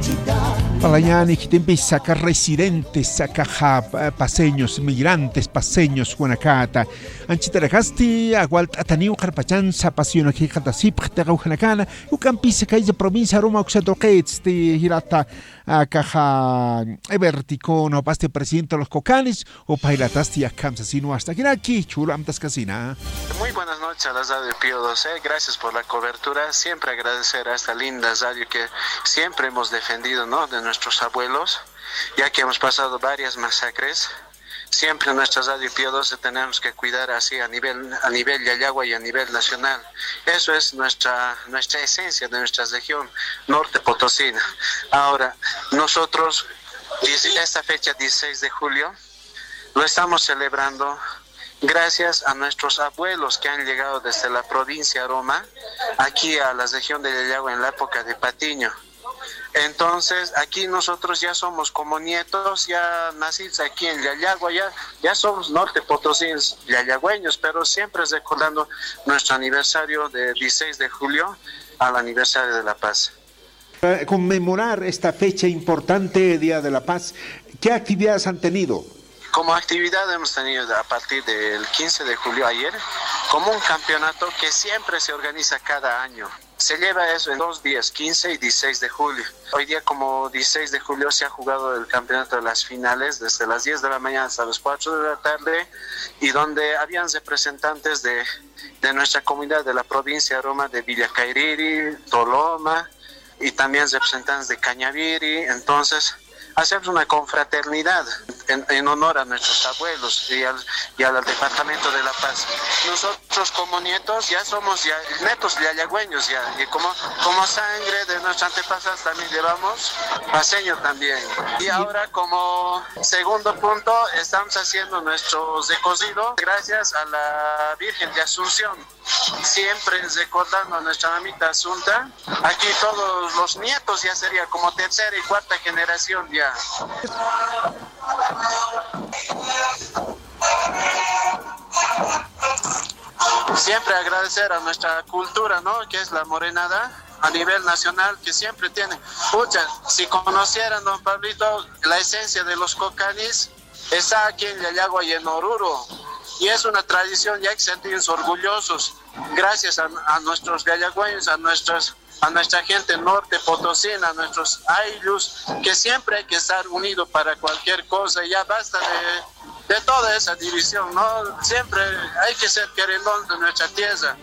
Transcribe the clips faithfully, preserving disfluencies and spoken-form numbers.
Palayani, Jitempe, saca residentes, saca paseños, migrantes, paseños, Guanacata. Anchitaracasti, Agualt Ataniu, Carpachan, Sapasión, aquí, Catasip, Teraujanacana, Ucampis, Caisa provincia, Roma, Oxatoquets, de Hirata, Caja Evertico, no paste presidente de los Cocanes, o Pailatasti, a Camsasino, hasta aquí, Chulamtas Casina. Muy buenas noches a la Radio Pío doce, gracias por la cobertura. Siempre agradecer a esta linda radio que siempre hemos defendido, ¿no?, de nuestros abuelos, ya que hemos pasado varias masacres. Siempre en nuestra Radio Pío doce tenemos que cuidar así a nivel a nivel Yayagua y a nivel nacional. Eso es nuestra nuestra esencia de nuestra región norte potosina. Ahora, nosotros esta fecha dieciséis de julio lo estamos celebrando gracias a nuestros abuelos que han llegado desde la provincia de Roma aquí a la región de Yayagua en la época de Patiño. Entonces, aquí nosotros ya somos como nietos, ya nacidos aquí en Yayagua, ya, ya somos norte potosinos, yayagüeños, pero siempre recordando nuestro aniversario de dieciséis de julio al aniversario de la paz. Para conmemorar esta fecha importante, Día de la Paz, ¿qué actividades han tenido? Como actividad hemos tenido a partir del quince de julio ayer, como un campeonato que siempre se organiza cada año. Se lleva eso en dos días, quince y dieciséis de julio. Hoy día, como dieciséis de julio, se ha jugado el campeonato de las finales desde las diez de la mañana hasta las cuatro de la tarde, y donde habían representantes de, de nuestra comunidad de la provincia de Roma, de Villa Cairiri, Toloma, y también representantes de Cañaviri. Entonces, hacemos una confraternidad en, en honor a nuestros abuelos y al, y al Departamento de la Paz. Nosotros como nietos ya somos ya, netos yayagüeños ya, y como, como sangre de nuestros antepasados también llevamos paseño también. Y ahora, como segundo punto, estamos haciendo nuestro recocido gracias a la Virgen de Asunción. Siempre recordando a nuestra mamita Asunta. Aquí todos los nietos ya sería como tercera y cuarta generación ya. Siempre agradecer a nuestra cultura, ¿no?, que es la morenada a nivel nacional, que siempre tiene. Pucha, si conocieran, don Pablito, la esencia de los cocanis está aquí en Yayagua y en Oruro. Y es una tradición ya que sentirnos orgullosos, gracias a, a nuestros yayagüeños, a nuestras a nuestra gente norte potosina, a nuestros ayllus, que siempre hay que estar unidos para cualquier cosa. Ya basta de, de toda esa división, ¿no? Siempre hay que ser querendón de nuestra tierra.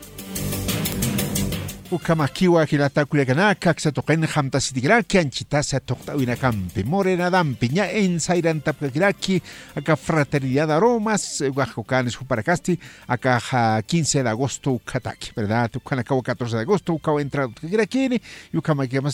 Ukamakiwa kilata kuyakanaka ksatoqen hamtasitigraki anchitasa toqtawinakampi morenadampi ña ensairantapkakiraki aka fraternidad aromas huajocanes huparacasti aka quince de agosto ukataki, ¿verdad? Ukanakawa catorce de agosto ukawa entrado kikiraquini y ukamakiamas